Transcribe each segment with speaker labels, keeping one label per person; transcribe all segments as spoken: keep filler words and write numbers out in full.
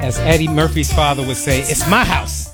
Speaker 1: As Eddie Murphy's father would say, it's my house.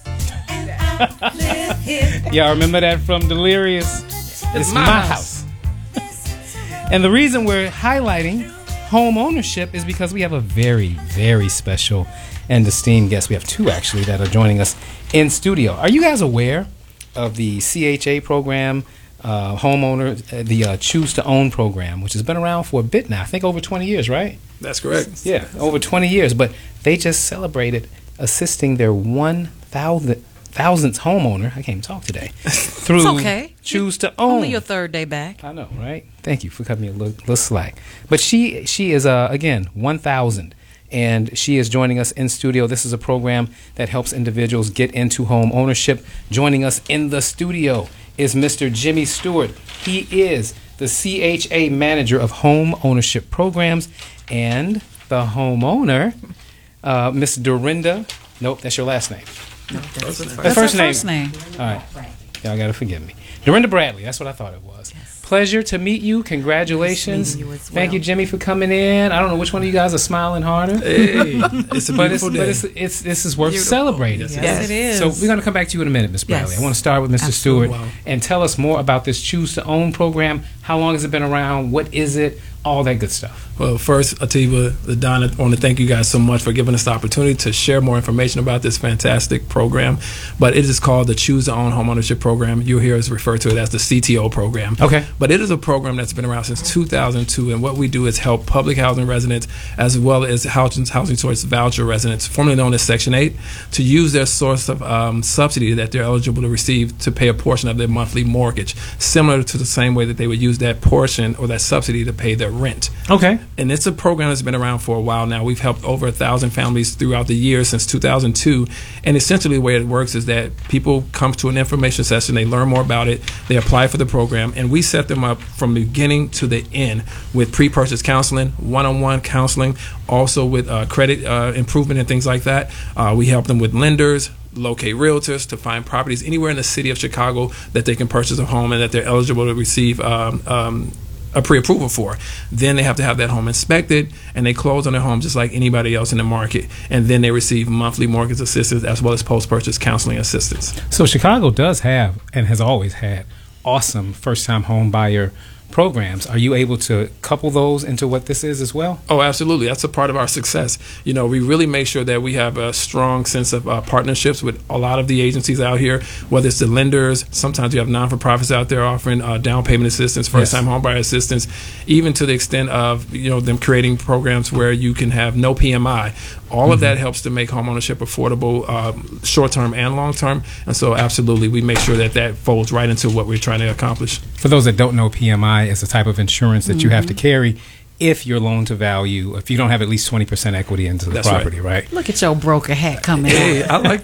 Speaker 1: Y'all remember that from Delirious? It's, it's my, my house. house. And the reason we're highlighting home ownership is because we have a very, very special and esteemed guest. We have two, actually, that are joining us in studio. Are you guys aware of the C H A program, uh, homeowner, uh, the uh, Choose to Own program, which has been around for a bit now? I think over twenty years, right?
Speaker 2: That's correct.
Speaker 1: Yeah, over twenty years. But they just celebrated assisting their one thousandth homeowner, I can't even talk today, through
Speaker 3: it's okay.
Speaker 1: Choose to Own.
Speaker 3: Only your third day back.
Speaker 1: I know, right? Thank you for cutting me a little, little slack. But she she is, uh, again, one thousand, and she is joining us in studio. This is a program that helps individuals get into home ownership. Joining us in the studio is Mister Jimmy Stewart. He is the C H A manager of home ownership programs, and the homeowner, uh, Miss Dorinda. Nope, that's your last name.
Speaker 3: No, that's the first,
Speaker 1: that's
Speaker 3: first,
Speaker 1: first
Speaker 3: name.
Speaker 1: name. All right. Y'all got to forgive me. Dorinda Bradley, that's what I thought it was. Yes. Pleasure to meet you. Congratulations.
Speaker 3: Nice you as well.
Speaker 1: Thank you, Jimmy, for coming in. I don't know which one of you guys are smiling harder.
Speaker 2: Hey, it's a
Speaker 1: but
Speaker 2: beautiful
Speaker 1: it's,
Speaker 2: day.
Speaker 1: But it's, it's, this is worth
Speaker 3: Beautiful.
Speaker 1: celebrating.
Speaker 3: Yes, yes, it is.
Speaker 1: So we're going to come back to you in a minute, Miz Bradley.
Speaker 3: Yes.
Speaker 1: I want to start with Mister
Speaker 3: Absolutely.
Speaker 1: Stewart and tell us more about this Choose to Own program. How long has it been around? What is it? All that good stuff.
Speaker 2: Well, first, Atiba, Donna, I want to thank you guys so much for giving us the opportunity to share more information about this fantastic program. But it is called the Choose to Own Homeownership Program. You'll hear us refer to it as the C T O program.
Speaker 1: Okay.
Speaker 2: But it is a program that's been around since two thousand two, and what we do is help public housing residents as well as housing, housing source voucher residents, formerly known as Section eight, to use their source of um, subsidy that they're eligible to receive to pay a portion of their monthly mortgage, similar to the same way that they would use that portion or that subsidy to pay their rent.
Speaker 1: Okay.
Speaker 2: And it's a program that's been around for a while now. We've helped over a thousand families throughout the years since two thousand two. And essentially the way it works is that people come to an information session, they learn more about it, they apply for the program, and we set them up from the beginning to the end with pre-purchase counseling, one-on-one counseling, also with uh, credit uh, improvement and things like that. Uh, we help them with lenders, locate realtors to find properties anywhere in the city of Chicago that they can purchase a home and that they're eligible to receive um, um, a pre-approval for. Then they have to have that home inspected, and they close on their home just like anybody else in the market. And then they receive monthly mortgage assistance as well as post-purchase counseling assistance.
Speaker 1: So Chicago does have and has always had awesome first-time home buyer programs. Are you able to couple those into what this is as well?
Speaker 2: Oh, absolutely. That's a part of our success. You know, we really make sure that we have a strong sense of uh, partnerships with a lot of the agencies out here, whether it's the lenders. Sometimes you have non-for-profits out there offering uh, down payment assistance, first-time yes. home buyer assistance, even to the extent of, you know, them creating programs where you can have no P M I. All mm-hmm. of that helps to make homeownership affordable, um, short-term and long-term. And so, absolutely, we make sure that that folds right into what we're trying to accomplish.
Speaker 1: For those that don't know, P M I is a type of insurance that mm-hmm. you have to carry if your loan to value, if you don't have at least twenty percent equity into the
Speaker 2: That's
Speaker 1: property, right.
Speaker 3: right? Look at your broker hat coming
Speaker 2: hey,
Speaker 3: out.
Speaker 2: I like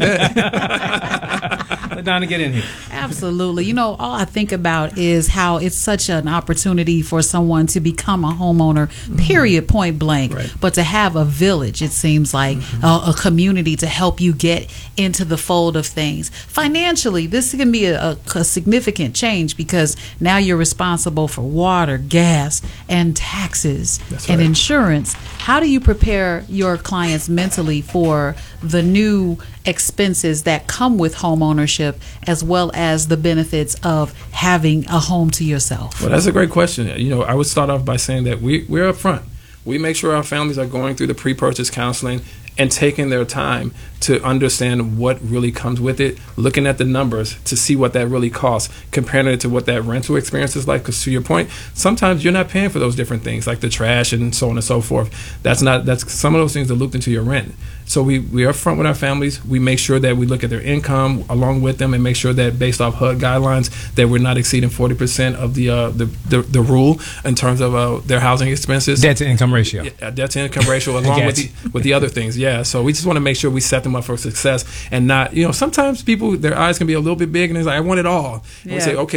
Speaker 2: that.
Speaker 1: Let Donna get in here.
Speaker 3: Absolutely. You know, all I think about is how it's such an opportunity for someone to become a homeowner, period, point blank.
Speaker 2: Right.
Speaker 3: But to have a village, it seems like, mm-hmm. a, a community to help you get into the fold of things. Financially, this can be a, a, a significant change because now you're responsible for water, gas, and taxes
Speaker 2: That's
Speaker 3: and
Speaker 2: right.
Speaker 3: insurance. How do you prepare your clients mentally for the new expenses that come with home ownership, as well as the benefits of having a home to yourself?
Speaker 2: Well, that's a great question. You know, I would start off by saying that we, we're upfront. We make sure our families are going through the pre-purchase counseling and taking their time to understand what really comes with it, looking at the numbers to see what that really costs, comparing it to what that rental experience is like. Because to your point, sometimes you're not paying for those different things like the trash and so on and so forth. That's not that's some of those things are looped into your rent. So we, we are upfront with our families. We make sure that we look at their income along with them and make sure that based off H U D guidelines that we're not exceeding forty percent of the, uh, the, the the rule in terms of uh, their housing expenses.
Speaker 1: Debt to income ratio.
Speaker 2: Yeah, debt to income ratio along with the, with the other things. Yeah, so we just want to make sure we set them up for success and not, you know, sometimes people, their eyes can be a little bit big and it's like, I want it all. And
Speaker 3: yeah.
Speaker 2: we say, okay,